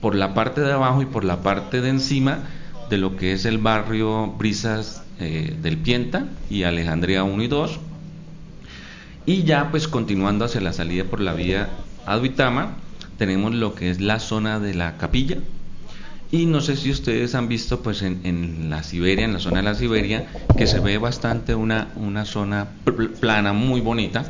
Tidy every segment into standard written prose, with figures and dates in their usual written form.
por la parte de abajo y por la parte de encima de lo que es el barrio Brisas del Pienta y Alejandría 1 y 2, y ya pues continuando hacia la salida por la vía a Duitama tenemos lo que es la zona de la Capilla. Y no sé si ustedes han visto pues en la Siberia, en la zona de la Siberia, que se ve bastante una zona plana muy bonita.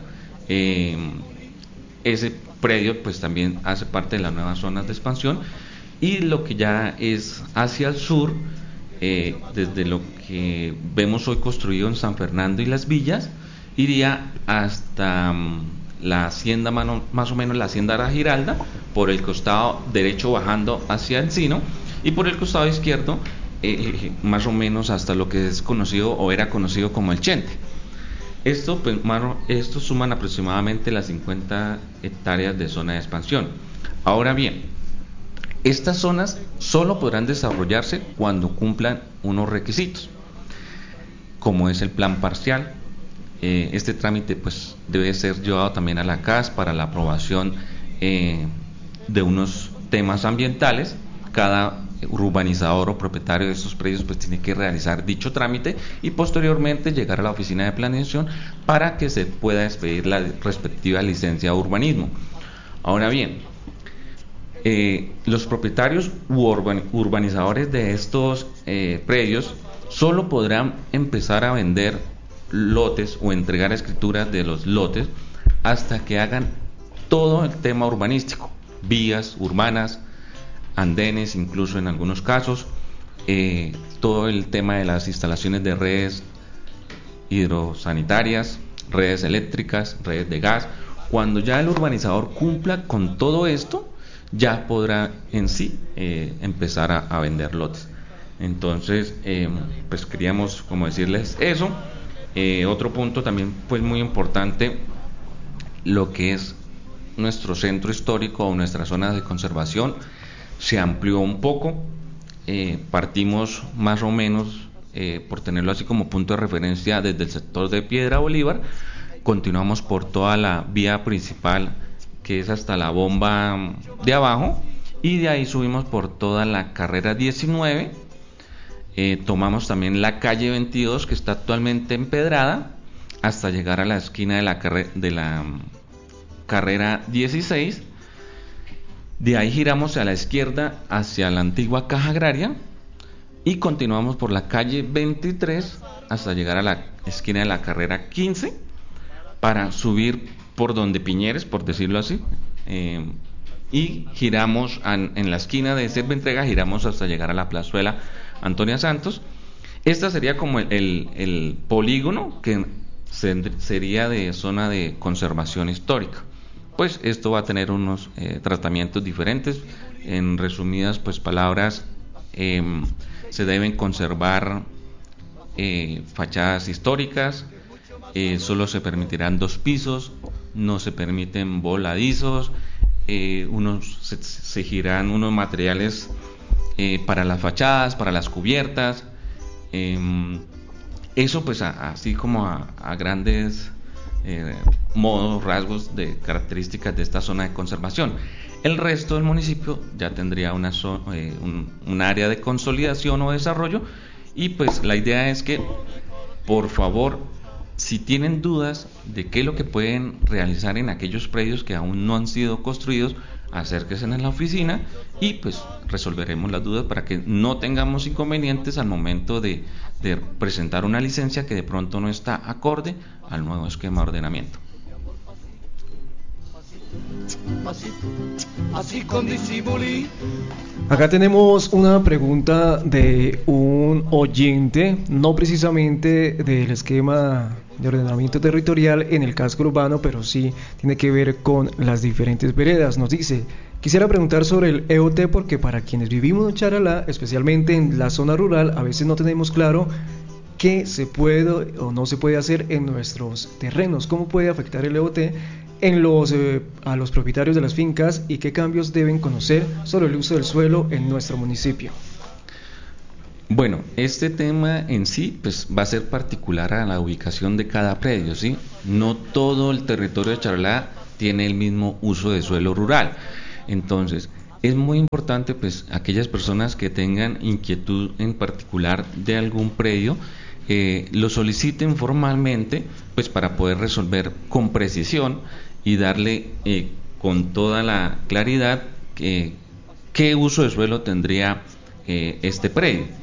Ese predio pues también hace parte de las nuevas zonas de expansión. Y lo que ya es hacia el sur, desde lo que vemos hoy construido en San Fernando y Las Villas, iría hasta la hacienda, más o menos la hacienda de la Giralda, por el costado derecho bajando hacia Encino, y por el costado izquierdo más o menos hasta lo que es conocido o era conocido como el Chente. Esto suman aproximadamente las 50 hectáreas de zona de expansión. Ahora bien, estas zonas solo podrán desarrollarse cuando cumplan unos requisitos, como es el plan parcial. Este trámite pues debe ser llevado también a la CAS para la aprobación de unos temas ambientales. Cada urbanizador o propietario de estos predios pues tiene que realizar dicho trámite y posteriormente llegar a la oficina de planeación para que se pueda expedir la respectiva licencia de urbanismo. Ahora bien, los propietarios u urbanizadores de estos predios solo podrán empezar a vender lotes o entregar escrituras de los lotes hasta que hagan todo el tema urbanístico, vías urbanas, andenes, incluso en algunos casos todo el tema de las instalaciones de redes hidrosanitarias, redes eléctricas, redes de gas. Cuando ya el urbanizador cumpla con todo esto, ya podrá en sí empezar a vender lotes. Entonces pues queríamos como decirles eso. Otro punto también pues muy importante, lo que es nuestro centro histórico o nuestra zona de conservación se amplió un poco. Partimos más o menos, por tenerlo así como punto de referencia, desde el sector de Piedra Bolívar, continuamos por toda la vía principal que es hasta la bomba de abajo, y de ahí subimos por toda la carrera 19. Tomamos también la calle 22, que está actualmente empedrada, hasta llegar a la esquina de la carrera 16. De ahí giramos a la izquierda hacia la antigua Caja Agraria y continuamos por la calle 23 hasta llegar a la esquina de la carrera 15 para subir por donde Piñeres, por decirlo así, y giramos en la esquina de Serventrega, giramos hasta llegar a la plazuela Antonia Santos. Esta sería como el polígono que sería de zona de conservación histórica. Pues esto va a tener unos tratamientos diferentes. En resumidas pues palabras, se deben conservar fachadas históricas, solo se permitirán 2 pisos, no se permiten voladizos, se girarán unos materiales para las fachadas, para las cubiertas. Eso pues así como a grandes modos, rasgos de características de esta zona de conservación. El resto del municipio ya tendría un área de consolidación o desarrollo, y pues la idea es que, por favor, si tienen dudas de qué es lo que pueden realizar en aquellos predios que aún no han sido construidos, acérquense a la oficina y pues resolveremos las dudas para que no tengamos inconvenientes al momento de presentar una licencia que de pronto no está acorde al nuevo esquema de ordenamiento. Acá tenemos una pregunta de un oyente, no precisamente del esquema de ordenamiento territorial en el casco urbano, pero sí tiene que ver con las diferentes veredas. Nos dice: quisiera preguntar sobre el EOT, porque para quienes vivimos en Charalá, especialmente en la zona rural, a veces no tenemos claro qué se puede o no se puede hacer en nuestros terrenos. ¿Cómo puede afectar el EOT a los propietarios de las fincas, y qué cambios deben conocer sobre el uso del suelo en nuestro municipio? Bueno, este tema en sí pues va a ser particular a la ubicación de cada predio, ¿sí? No todo el territorio de Charalá tiene el mismo uso de suelo rural. Entonces, es muy importante, pues, aquellas personas que tengan inquietud en particular de algún predio, lo soliciten formalmente, pues, para poder resolver con precisión y darle con toda la claridad qué uso de suelo tendría este predio.